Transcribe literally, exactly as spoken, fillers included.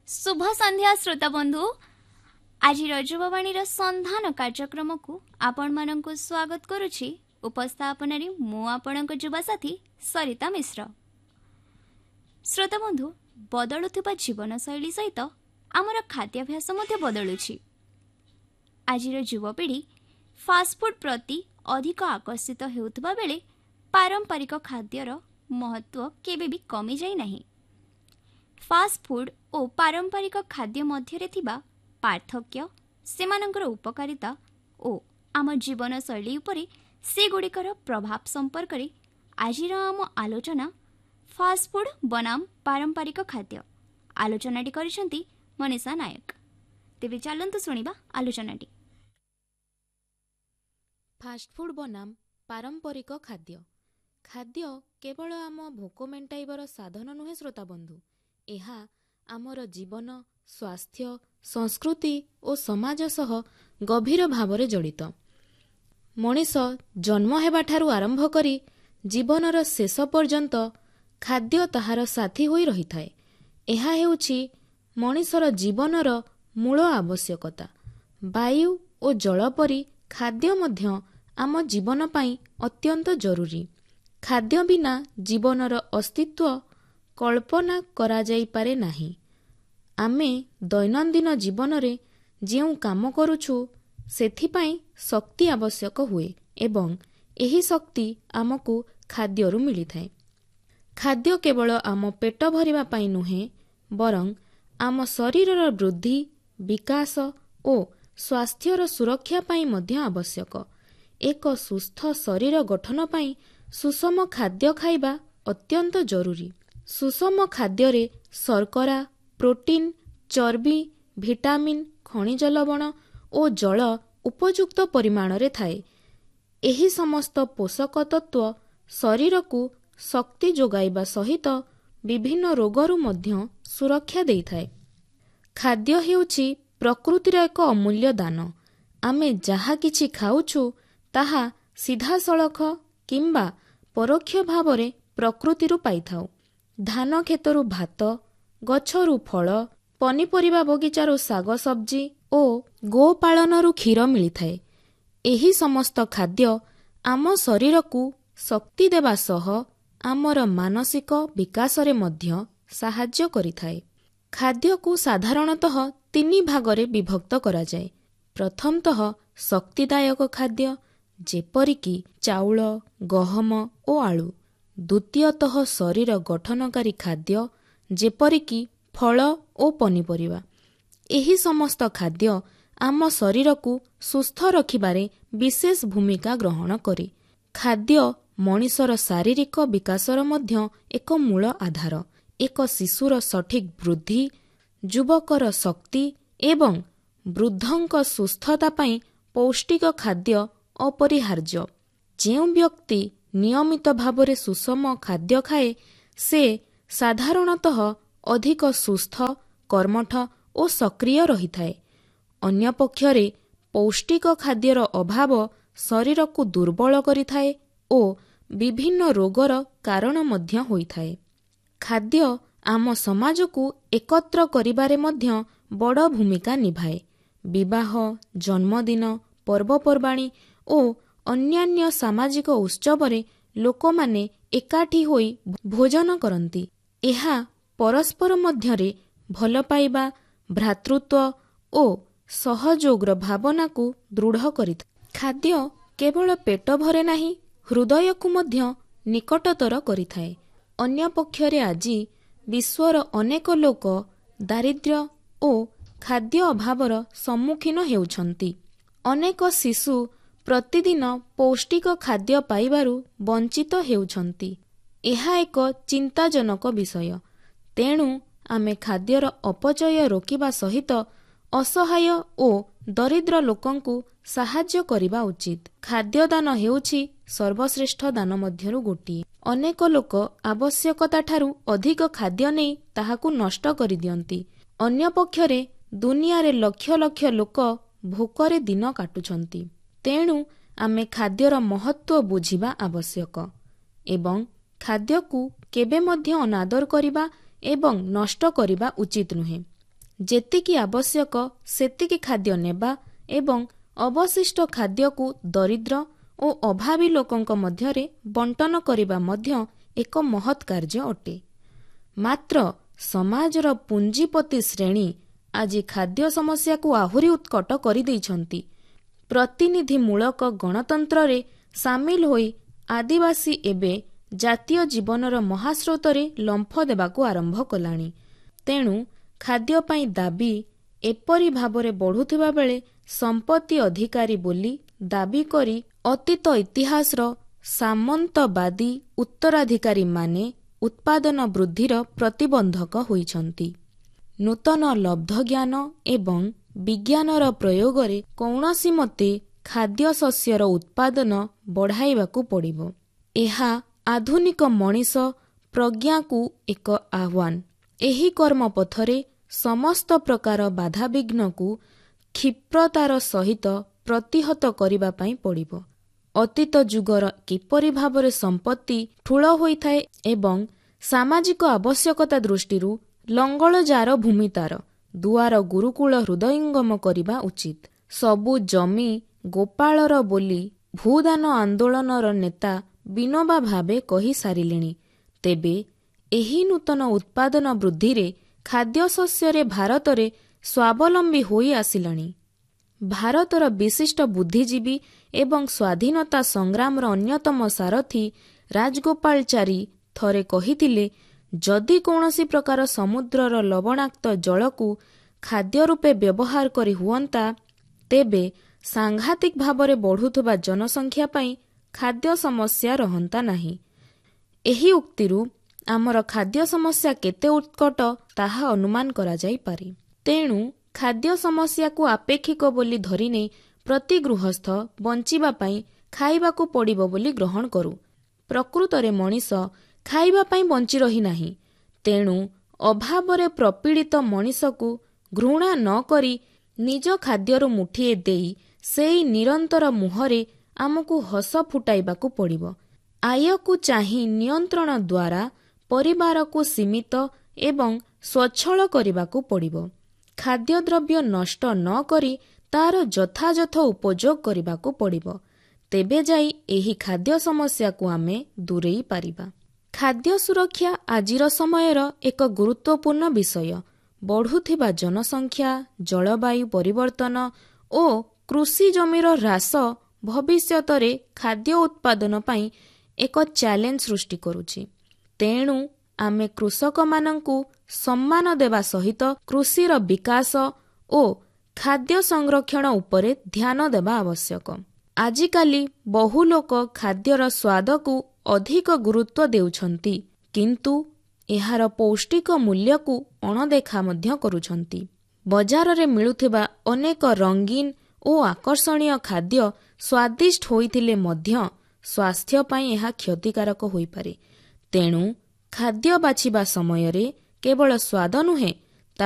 शुभ संध्या श्रोता बंधु। आज युववाणी संधान कार्यक्रम को आपण मानक स्वागत करुछि। उपस्थापन मु आपणक युवा साथी सरिता मिश्र। श्रोता बंधु, बदलुथिबा जीवन शैली सहित आमर खाद्याभ्यास मध्य बदलुछि। आज युवपीढ़ी फास्टफुड प्रति अधिक आकर्षित हेउथबा बेले पारंपरिक खाद्यर महत्व केबे भी कमी जाई नाही। फास्टफुड और पारंपरिक खाद्य मध्य थिबा पार्थक्य, सेमानंकर उपकारिता और आम जीवन शैली उपरे से गुड़िकर प्रभाव संपर्क रे आजिर आम आलोचना फास्टफुड बनाम पारंपरिक खाद्य आलोचनाटी करिसेंती मनीषा नायक। तेबे चलंतु सुनिबा आलोचनाटी। फास्टफुड बनाम पारंपरिक खाद्य। खाद्य केवल आम भोक मेंटाइबर साधन नुहे श्रोता बंधु, एहा आमर जीवन, स्वास्थ्य, संस्कृति और समाज सह गभीर भावरे जड़ित। मनीष जन्म हेबाठारु आरंभ करी जीवनर शेष पर्यंत खाद्य ताहार साथी होई रही थाए। एहा हेउछि मनीषर जीवनर मूल आवश्यकता। वायु और जल परी खाद्य मध्य आम जीवन पाई अत्यंत जरूरी। खाद्य बिना जीवनर अस्तित्व कल्पना करा जाई पारे नाही। आमे दैनंदिन जीवन रे जेउ काम करूछु सेथिपाई शक्ति आवश्यक हुए एवं एही शक्ति आमको खाद्यरु मिली थाए। खाद्य केवल आम पेट भरिबा पाई नुहे, बरं आम शरीरर वृद्धि, विकास और स्वास्थ्यर सुरक्षा पाई मध्य आवश्यक। एक सुस्थ शरीर गठन पाई सुषम खाद्य खाइबा अत्यंत जरूरी। सुषम खाद्य रे शर्करा, प्रोटीन, चर्बी, विटामिन, खनिज लवण और जल उपयुक्त परिमाण रे थाए। एही समस्त पोषक तत्व शरीर को शक्ति जोगाइबा सहित विभिन्न रोगरु मध्य सुरक्षा देई थाए। खाद्य हेउछि प्रकृतिर एक अमूल्य दान। आमे जहा किछि खाउछु ताहा सीधा सड़ख किंबा परोक्ष भावरे प्रकृतिरु पाइथाउ। धान खेतरु भात, गछरु फल, पनीपरिबा बगीचारु साग सब्जी और गोपालनरु क्षीर मिलिथाए। एही समस्त खाद्य आम शरीर को शक्ति देवा सह आमर मानसिक विकास रे मध्य साहाय्य करिथाए। खाद्य को साधारणतः तीन भागरे विभक्त करा जाए। प्रथमतः शक्तिदायक खाद्य जेपरिकी चाउल, गहम और आलू। द्वितीयतः शरीर गठनकारी खाद्य जेपरिकी फल और पनीपरिबा। एही समस्त खाद्य आम शरीर को सुस्थ रखिबारे विशेष भूमिका ग्रहण करे। खाद्य मनीषर शारीरिक विकासर मध्य एक मूल आधार। एक शिशुर सठिक वृद्धि, युवकर शक्ति एवं वृद्धंक सुस्थता पाई पौष्टिक खाद्य अपरिहार्य। जेउ व्यक्ति नियमित भावरे सुषम खाद्य खाए से साधारणतः अधिक सुस्थ, कर्मठ और सक्रिय रही थाए। अन्य पक्षरे पौष्टिक खाद्यर अभाव शरीर को दुर्बल करिथाए और विभिन्न रोगर कारण मध्य होइथाए। खाद्य आम समाज को एकत्र करिबारे मध्य बड़ भूमिका निभाए। विवाह, जन्मदिन, पर्वपर्वाणी और अन्यान्य सामाजिक उत्सवरे लोकमाने एकाठी होई भोजन करती। एहा परस्पर मध्यरे भल पाइबा, भ्रातृत्व और सहयोगर भावना को दृढ़ करिଥାଏ। खाद्य केवल पेट भरे नाही, हृदय को मध्य निकटतर करिଥାଏ। अन्य पक्षरे आज विश्वर अनेक लोक दारिद्र्य और खाद्य अभावर सम्मुखीन हेउछंती। अनेक शिशु प्रतिदिन पौष्टिक खाद्य पाइबारु वंचित हेउछंती। एहा एक चिंताजनक विषय। तेणु आमे खाद्यर अपचय रोकिबा सहित असहाय और दरिद्र लोकंकु साहाय्य करिबा उचित। खाद्यदान हेउछि सर्वश्रेष्ठ दान मध्यरु गोटिए। अनेक लोक आवश्यकता ठारू अधिक खाद्य नै ताहाकु नष्ट करि दियंती। अन्य पक्षरे दुनिया रे लक्ष लक्ष लोक भोकरे दिन काटुछंती। तेणु आमे खाद्यर महत्व बुझिबा आवश्यक एवं खाद्य को केबे मध्य अनादर करिबा एवं नष्ट करिबा उचित नुहे। ଯେତିକି ଆବଶ୍ୟକ ସେତିକି ଖାଦ୍ୟ ନେବା ଏବଂ ଅବଶିଷ୍ଟ ଖାଦ୍ୟକୁ ଦରିଦ୍ର ଓ ଅଭାବୀ ଲୋକଙ୍କ ମଧ୍ୟରେ ବଣ୍ଟନ କରିବା ମଧ୍ୟ ଏକ ମହତ୍ କାର୍ଯ୍ୟ ଅଟେ। ମାତ୍ର ସମାଜର ପୁଞ୍ଜିପତି ଶ୍ରେଣୀ ଆଜି ଖାଦ୍ୟ ସମସ୍ୟାକୁ ଆହୁରି ଉତ୍କଟ କରିଦେଇଛନ୍ତି। ପ୍ରତିନିଧିମୂଳକ ଗଣତନ୍ତ୍ରରେ ସାମିଲ ହୋଇ ଆଦିବାସୀ ଏବେ ଜାତୀୟ ଜୀବନର ମହାସ୍ରୋତରେ ଲମ୍ଫ ଦେବାକୁ ଆରମ୍ଭ କଲାଣି। ତେଣୁ ଖାଦ୍ୟ ପାଇଁ ଦାବି ଏପରି ଭାବରେ ବଢ଼ୁଥିବା ବେଳେ ସମ୍ପତ୍ତି ଅଧିକାରୀ ବୋଲି ଦାବି କରି ଅତୀତ ଇତିହାସର ସାମନ୍ତବାଦୀ ଉତ୍ତରାଧିକାରୀମାନେ ଉତ୍ପାଦନ ବୃଦ୍ଧିର ପ୍ରତିବନ୍ଧକ ହୋଇଛନ୍ତି। ନୂତନ ଲବ୍ଧଜ୍ଞାନ ଏବଂ ବିଜ୍ଞାନର ପ୍ରୟୋଗରେ କୌଣସି ମତେ ଖାଦ୍ୟଶସ୍ୟର ଉତ୍ପାଦନ ବଢ଼ାଇବାକୁ ପଡ଼ିବ। ଏହା ଆଧୁନିକ ମଣିଷ ପ୍ରଜ୍ଞାକୁ ଏକ ଆହ୍ୱାନ। ଏହି କର୍ମପଥରେ ସମସ୍ତ ପ୍ରକାର ବାଧାବିଘ୍ନକୁ କ୍ଷିପ୍ରତାର ସହିତ ପ୍ରତିହତ କରିବା ପାଇଁ ପଡ଼ିବ। ଅତୀତ ଯୁଗର କିପରି ଭାବରେ ସମ୍ପତ୍ତି ଠୁଳ ହୋଇଥାଏ ଏବଂ ସାମାଜିକ ଆବଶ୍ୟକତା ଦୃଷ୍ଟିରୁ ଲଙ୍ଗଳଜାର ଭୂମିତାର ଦୁଆର ଗୁରୁକୁଳ ହୃଦୟଙ୍ଗମ କରିବା ଉଚିତ। ସବୁ ଜମି ଗୋପାଳର ବୋଲି ଭୂଦାନ ଆନ୍ଦୋଳନର ନେତା ବିନୋବା ଭାବେ କହିସାରିଲେଣି। ତେବେ ଏହି ନୂତନ ଉତ୍ପାଦନ ବୃଦ୍ଧିରେ ଖାଦ୍ୟଶସ୍ୟରେ ଭାରତରେ ସ୍ୱାବଲମ୍ବୀ ହୋଇ ଆସିଲାଣି। ଭାରତର ବିଶିଷ୍ଟ ବୁଦ୍ଧିଜୀବୀ ଏବଂ ସ୍ୱାଧୀନତା ସଂଗ୍ରାମର ଅନ୍ୟତମ ସାରଥୀ ରାଜଗୋପାଳଚାରୀ ଥରେ କହିଥିଲେ, ଯଦି କୌଣସି ପ୍ରକାର ସମୁଦ୍ରର ଲବଣାକ୍ତ ଜଳକୁ ଖାଦ୍ୟ ରୂପେ ବ୍ୟବହାର କରି ହୁଅନ୍ତା, ତେବେ ସାଂଘାତିକ ଭାବରେ ବଢ଼ୁଥିବା ଜନସଂଖ୍ୟା ପାଇଁ ଖାଦ୍ୟ ସମସ୍ୟା ରହନ୍ତା ନାହିଁ। ଏହି ଉକ୍ତିରୁ ଆମର ଖାଦ୍ୟ ସମସ୍ୟା କେତେ ଉତ୍କଟ ତାହା ଅନୁମାନ କରାଯାଇପାରେ। ତେଣୁ ଖାଦ୍ୟ ସମସ୍ୟାକୁ ଆପେକ୍ଷିକ ବୋଲି ଧରିନେଇ ପ୍ରତି ଗୃହସ୍ଥ ବଞ୍ଚିବା ପାଇଁ ଖାଇବାକୁ ପଡ଼ିବ ବୋଲି ଗ୍ରହଣ କରୁ। ପ୍ରକୃତରେ ମଣିଷ ଖାଇବା ପାଇଁ ବଞ୍ଚି ରହିନାହିଁ। ତେଣୁ ଅଭାବରେ ପ୍ରପୀଡ଼ିତ ମଣିଷକୁ ଘୃଣା ନ କରି ନିଜ ଖାଦ୍ୟରୁ ମୁଠିଏ ଦେଇ ସେଇ ନିରନ୍ତର ମୁହଁରେ ଆମକୁ ହସ ଫୁଟାଇବାକୁ ପଡ଼ିବ। ଆୟକୁ ଚାହିଁ ନିୟନ୍ତ୍ରଣ ଦ୍ୱାରା ପରିବାରକୁ ସୀମିତ ଏବଂ ସ୍ୱଚ୍ଛଳ କରିବାକୁ ପଡ଼ିବ। ଖାଦ୍ୟଦ୍ରବ୍ୟ ନଷ୍ଟ ନ କରି ତାର ଯଥାଯଥ ଉପଯୋଗ କରିବାକୁ ପଡ଼ିବ। ତେବେ ଯାଇ ଏହି ଖାଦ୍ୟ ସମସ୍ୟାକୁ ଆମେ ଦୂରେଇ ପାରିବା। ଖାଦ୍ୟ ସୁରକ୍ଷା ଆଜିର ସମୟର ଏକ ଗୁରୁତ୍ୱପୂର୍ଣ୍ଣ ବିଷୟ। ବଢ଼ୁଥିବା ଜନସଂଖ୍ୟା, ଜଳବାୟୁ ପରିବର୍ତ୍ତନ ଓ କୃଷି ଜମିର ହ୍ରାସ ଭବିଷ୍ୟତରେ ଖାଦ୍ୟ ଉତ୍ପାଦନ ପାଇଁ ଏକ ଚ୍ୟାଲେଞ୍ଜ ସୃଷ୍ଟି କରୁଛି। ତେଣୁ ଆମେ କୃଷକମାନଙ୍କୁ ସମ୍ମାନ ଦେବା ସହିତ କୃଷିର ବିକାଶ ଓ ଖାଦ୍ୟ ସଂରକ୍ଷଣ ଉପରେ ଧ୍ୟାନ ଦେବା ଆବଶ୍ୟକ। ଆଜିକାଲି ବହୁ ଲୋକ ଖାଦ୍ୟର ସ୍ୱାଦକୁ ଅଧିକ ଗୁରୁତ୍ୱ ଦେଉଛନ୍ତି, କିନ୍ତୁ ଏହାର ପୌଷ୍ଟିକ ମୂଲ୍ୟକୁ ଅଣଦେଖା ମଧ୍ୟ କରୁଛନ୍ତି। ବଜାରରେ ମିଳୁଥିବା ଅନେକ ରଙ୍ଗୀନ ଓ ଆକର୍ଷଣୀୟ ଖାଦ୍ୟ ସ୍ୱାଦିଷ୍ଟ ହୋଇଥିଲେ ମଧ୍ୟ ସ୍ୱାସ୍ଥ୍ୟ ପାଇଁ ଏହା କ୍ଷତିକାରକ ହୋଇପାରେ। ତେଣୁ ଖାଦ୍ୟ ବାଛିବା ସମୟରେ କେବଳ ସ୍ୱାଦ ନୁହେଁ,